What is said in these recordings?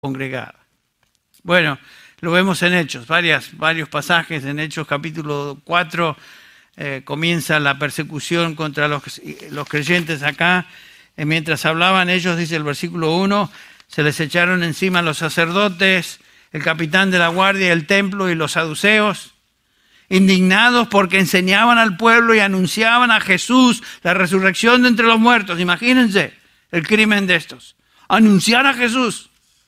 congregada. Bueno, lo vemos en Hechos, varios pasajes. En Hechos capítulo 4 comienza la persecución contra los creyentes acá. Mientras hablaban ellos, dice el versículo 1, se les echaron encima los sacerdotes, el capitán de la guardia del templo y los saduceos, indignados porque enseñaban al pueblo y anunciaban a Jesús la resurrección de entre los muertos. Imagínense el crimen de estos. Anunciar a Jesús.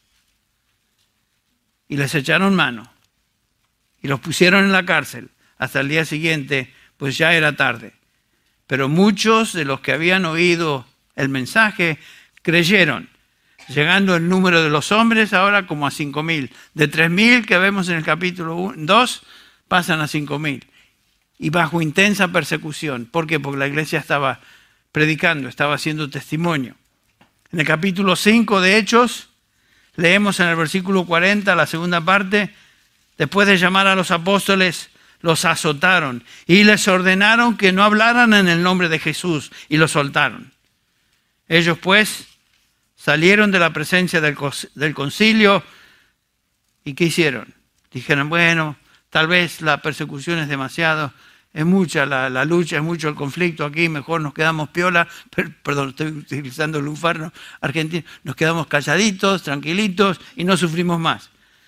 Y les echaron mano y los pusieron en la cárcel hasta el día siguiente, pues ya era tarde. Pero muchos de los que habían oído el mensaje creyeron, llegando el número de los hombres ahora como a 5,000. De 3,000 que vemos en el capítulo 2, pasan a 5,000. Y bajo intensa persecución. ¿Por qué? Porque la iglesia estaba predicando, estaba haciendo testimonio. En el capítulo 5 de Hechos, leemos en el versículo 40, la segunda parte, después de llamar a los apóstoles, los azotaron y les ordenaron que no hablaran en el nombre de Jesús y los soltaron. Ellos pues salieron de la presencia del concilio y ¿qué hicieron? Dijeron, bueno, tal vez la persecución es demasiado, es mucha la lucha, es mucho el conflicto aquí, mejor nos quedamos piola, perdón, estoy utilizando el lunfarno argentino, nos quedamos calladitos, tranquilitos y no sufrimos más.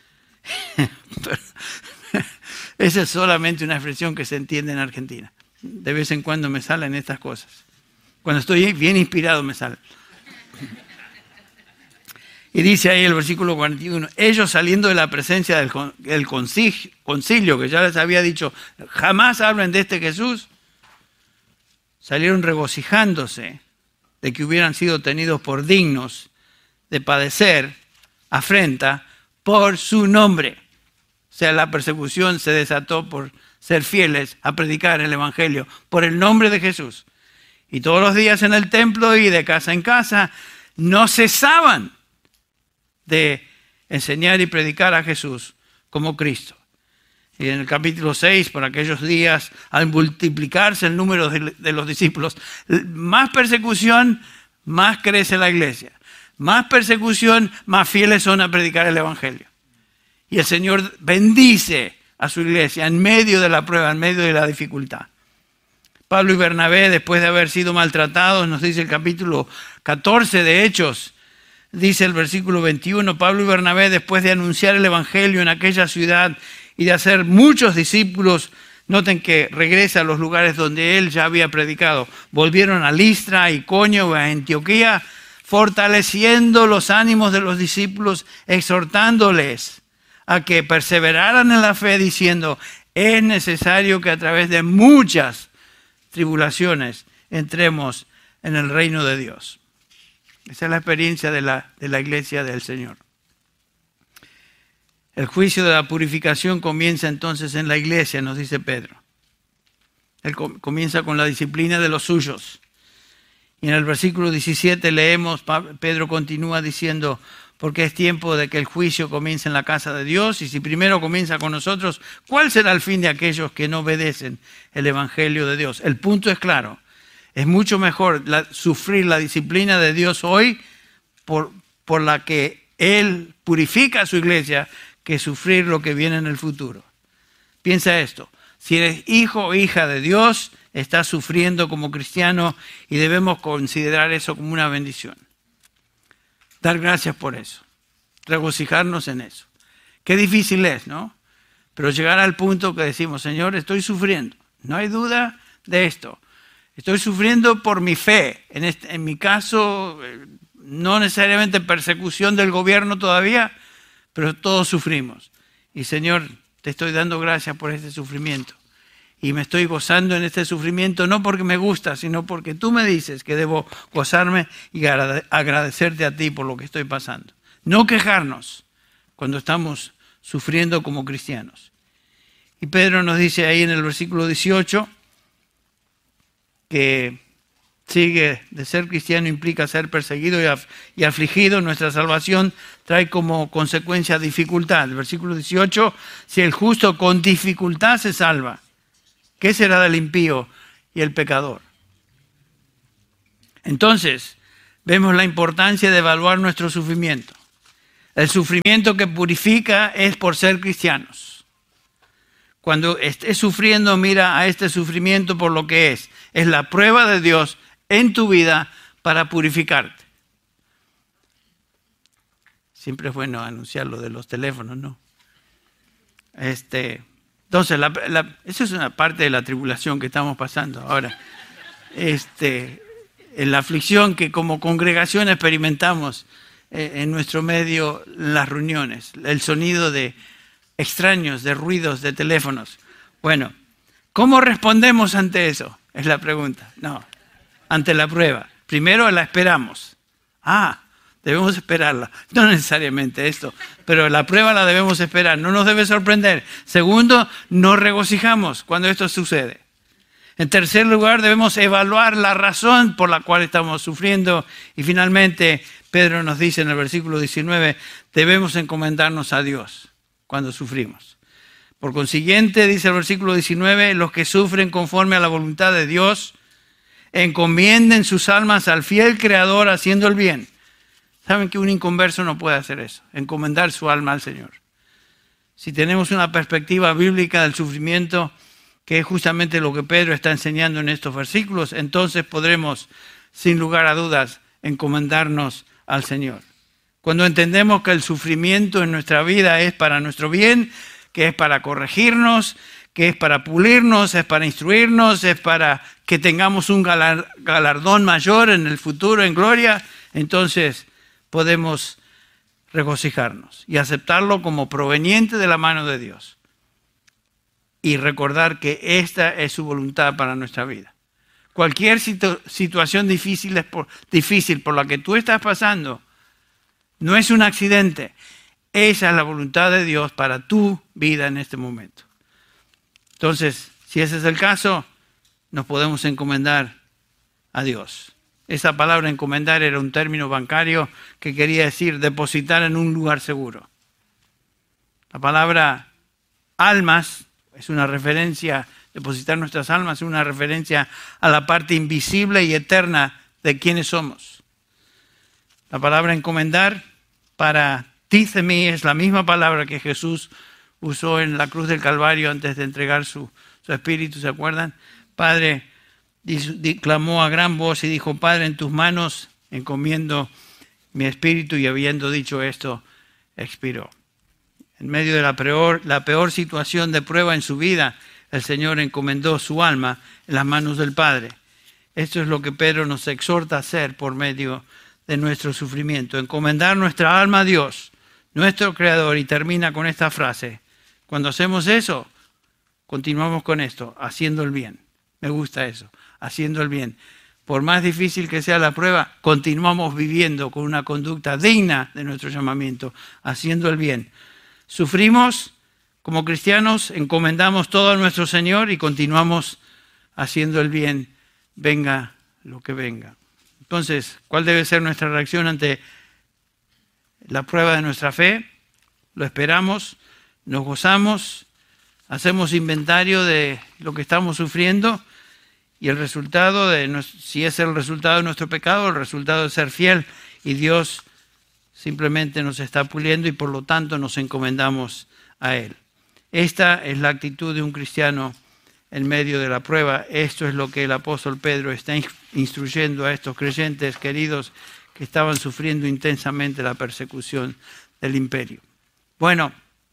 Esa es solamente una expresión que se entiende en Argentina. De vez en cuando me salen estas cosas. Cuando estoy bien inspirado me salen. Y dice ahí el versículo 41, ellos saliendo de la presencia del concilio, que ya les había dicho, jamás hablen de este Jesús, salieron regocijándose de que hubieran sido tenidos por dignos de padecer afrenta por su nombre. O sea, la persecución se desató por ser fieles a predicar el evangelio por el nombre de Jesús. Y todos los días en el templo y de casa en casa no cesaban de enseñar y predicar a Jesús como Cristo. Y en el capítulo 6, por aquellos días, al multiplicarse el número de los discípulos, más persecución, más crece la iglesia. Más persecución, más fieles son a predicar el evangelio. Y el Señor bendice a su iglesia en medio de la prueba, en medio de la dificultad. Pablo y Bernabé, después de haber sido maltratados, nos dice el capítulo 14 de Hechos, dice el versículo 21, Pablo y Bernabé, después de anunciar el evangelio en aquella ciudad y de hacer muchos discípulos, noten que regresa a los lugares donde él ya había predicado, volvieron a Listra, a Iconio, a Antioquía, fortaleciendo los ánimos de los discípulos, exhortándoles a que perseveraran en la fe, diciendo, es necesario que a través de muchas tribulaciones entremos en el reino de Dios. Esa es la experiencia de la iglesia del Señor. El juicio de la purificación comienza entonces en la iglesia, nos dice Pedro. Él comienza con la disciplina de los suyos. Y en el versículo 17 leemos, Pedro continúa diciendo, porque es tiempo de que el juicio comience en la casa de Dios, y si primero comienza con nosotros, ¿cuál será el fin de aquellos que no obedecen el evangelio de Dios? El punto es claro, es mucho mejor sufrir la disciplina de Dios hoy por la que Él purifica a su iglesia que sufrir lo que viene en el futuro. Piensa esto, si eres hijo o hija de Dios, estás sufriendo como cristiano y debemos considerar eso como una bendición. Dar gracias por eso, regocijarnos en eso. Qué difícil es, ¿no? Pero llegar al punto que decimos, Señor, estoy sufriendo, no hay duda de esto. Estoy sufriendo por mi fe, en mi caso, no necesariamente persecución del gobierno todavía, pero todos sufrimos. Y Señor, te estoy dando gracias por este sufrimiento. Y me estoy gozando en este sufrimiento, no porque me gusta, sino porque tú me dices que debo gozarme y agradecerte a ti por lo que estoy pasando. No quejarnos cuando estamos sufriendo como cristianos. Y Pedro nos dice ahí en el versículo 18 que sigue de ser cristiano implica ser perseguido y afligido. Nuestra salvación trae como consecuencia dificultad. El versículo 18, si el justo con dificultad se salva, ¿qué será del impío y el pecador? Entonces, vemos la importancia de evaluar nuestro sufrimiento. El sufrimiento que purifica es por ser cristianos. Cuando estés sufriendo, mira a este sufrimiento por lo que es. Es la prueba de Dios en tu vida para purificarte. Siempre es bueno anunciar lo de los teléfonos, ¿no? Entonces, eso es una parte de la tribulación que estamos pasando ahora. En la aflicción que como congregación experimentamos en nuestro medio, las reuniones, el sonido de extraños, de ruidos, de teléfonos. Bueno, ¿cómo respondemos ante eso? Es la pregunta. No, ante la prueba. Primero la esperamos. Debemos esperarla. No necesariamente esto, pero la prueba la debemos esperar. No nos debe sorprender. Segundo, nos regocijamos cuando esto sucede. En tercer lugar, debemos evaluar la razón por la cual estamos sufriendo. Y finalmente, Pedro nos dice en el versículo 19, debemos encomendarnos a Dios cuando sufrimos. Por consiguiente, dice el versículo 19, los que sufren conforme a la voluntad de Dios, encomienden sus almas al fiel Creador haciendo el bien. ¿Saben que un inconverso no puede hacer eso? Encomendar su alma al Señor. Si tenemos una perspectiva bíblica del sufrimiento, que es justamente lo que Pedro está enseñando en estos versículos, entonces podremos, sin lugar a dudas, encomendarnos al Señor. Cuando entendemos que el sufrimiento en nuestra vida es para nuestro bien, que es para corregirnos, que es para pulirnos, es para instruirnos, es para que tengamos un galardón mayor en el futuro, en gloria, entonces podemos regocijarnos y aceptarlo como proveniente de la mano de Dios. Y recordar que esta es su voluntad para nuestra vida. Cualquier situación difícil por la que tú estás pasando, no es un accidente. Esa es la voluntad de Dios para tu vida en este momento. Entonces, si ese es el caso, nos podemos encomendar a Dios. Esa palabra encomendar era un término bancario que quería decir depositar en un lugar seguro. La palabra almas es una referencia, depositar nuestras almas es una referencia a la parte invisible y eterna de quienes somos. La palabra encomendar para títhemi es la misma palabra que Jesús usó en la cruz del Calvario antes de entregar su espíritu, ¿se acuerdan? Padre, clamó a gran voz y dijo, Padre, en tus manos encomiendo mi espíritu, y habiendo dicho esto, expiró. En medio de la peor situación de prueba en su vida, el Señor encomendó su alma en las manos del Padre. Esto es lo que Pedro nos exhorta a hacer por medio de nuestro sufrimiento. Encomendar nuestra alma a Dios, nuestro Creador, y termina con esta frase. Cuando hacemos eso, continuamos con esto, haciendo el bien. Me gusta eso, haciendo el bien. Por más difícil que sea la prueba, continuamos viviendo con una conducta digna de nuestro llamamiento, haciendo el bien. Sufrimos como cristianos, encomendamos todo a nuestro Señor y continuamos haciendo el bien, venga lo que venga. Entonces, ¿cuál debe ser nuestra reacción ante la prueba de nuestra fe? Lo esperamos, nos gozamos, hacemos inventario de lo que estamos sufriendo y el resultado, si es el resultado de nuestro pecado, el resultado de ser fiel, y Dios simplemente nos está puliendo y por lo tanto nos encomendamos a Él. Esta es la actitud de un cristiano en medio de la prueba. Esto es lo que el apóstol Pedro está instruyendo a estos creyentes queridos que estaban sufriendo intensamente la persecución del imperio. Bueno,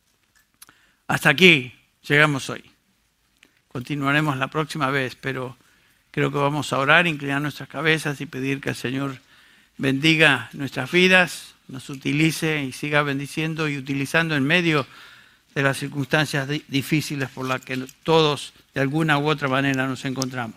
hasta aquí llegamos hoy. Continuaremos la próxima vez, pero creo que vamos a orar, inclinar nuestras cabezas y pedir que el Señor bendiga nuestras vidas, nos utilice y siga bendiciendo y utilizando en medio de las circunstancias difíciles por las que todos de alguna u otra manera nos encontramos.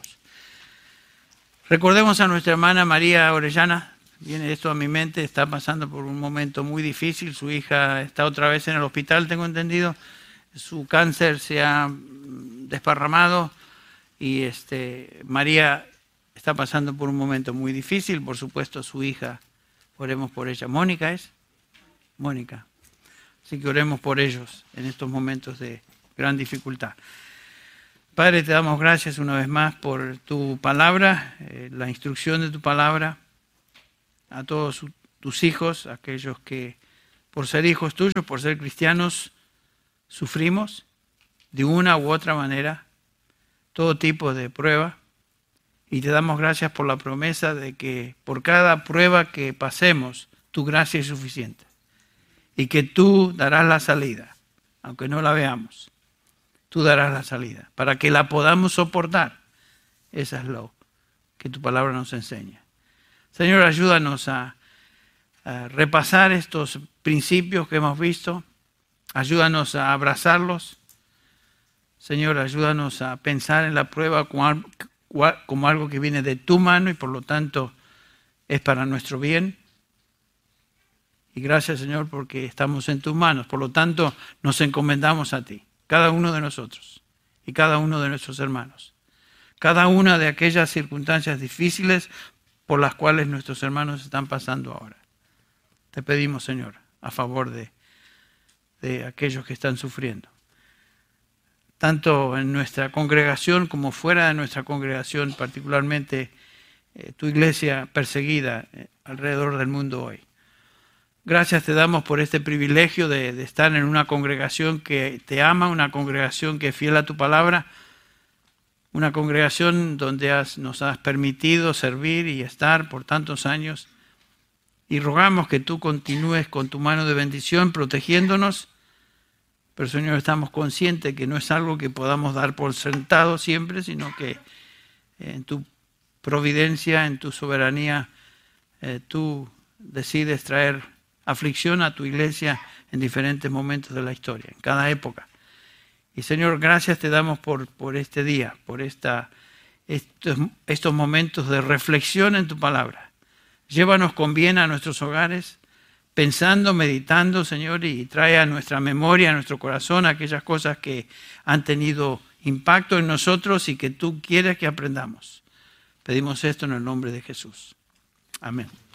Recordemos a nuestra hermana María Orellana. Viene esto a mi mente, está pasando por un momento muy difícil. Su hija está otra vez en el hospital, tengo entendido. Su cáncer se ha desparramado y María está pasando por un momento muy difícil. Por supuesto, su hija, oremos por ella. ¿Mónica es? Mónica. Así que oremos por ellos en estos momentos de gran dificultad. Padre, te damos gracias una vez más por tu palabra, la instrucción de tu palabra a todos tus hijos, aquellos que por ser hijos tuyos, por ser cristianos, sufrimos de una u otra manera todo tipo de prueba. Y te damos gracias por la promesa de que por cada prueba que pasemos, tu gracia es suficiente. Y que tú darás la salida, aunque no la veamos. Tú darás la salida, para que la podamos soportar. Eso es lo que tu palabra nos enseña. Señor, ayúdanos a repasar estos principios que hemos visto. Ayúdanos a abrazarlos. Señor, ayúdanos a pensar en la prueba como algo que viene de tu mano y por lo tanto es para nuestro bien. Y gracias, Señor, porque estamos en tus manos. Por lo tanto, nos encomendamos a ti, cada uno de nosotros y cada uno de nuestros hermanos. Cada una de aquellas circunstancias difíciles por las cuales nuestros hermanos están pasando ahora. Te pedimos, Señor, a favor de aquellos que están sufriendo. Tanto en nuestra congregación como fuera de nuestra congregación, particularmente tu iglesia perseguida alrededor del mundo hoy. Gracias te damos por este privilegio de estar en una congregación que te ama, una congregación que es fiel a tu palabra, una congregación donde nos has permitido servir y estar por tantos años. Y rogamos que tú continúes con tu mano de bendición protegiéndonos. Pero, Señor, estamos conscientes que no es algo que podamos dar por sentado siempre, sino que en tu providencia, en tu soberanía, tú decides traer aflicción a tu iglesia en diferentes momentos de la historia, en cada época. Y, Señor, gracias te damos por este día, por estos momentos de reflexión en tu palabra. Llévanos con bien a nuestros hogares, pensando, meditando, Señor, y trae a nuestra memoria, a nuestro corazón, aquellas cosas que han tenido impacto en nosotros y que tú quieres que aprendamos. Pedimos esto en el nombre de Jesús. Amén.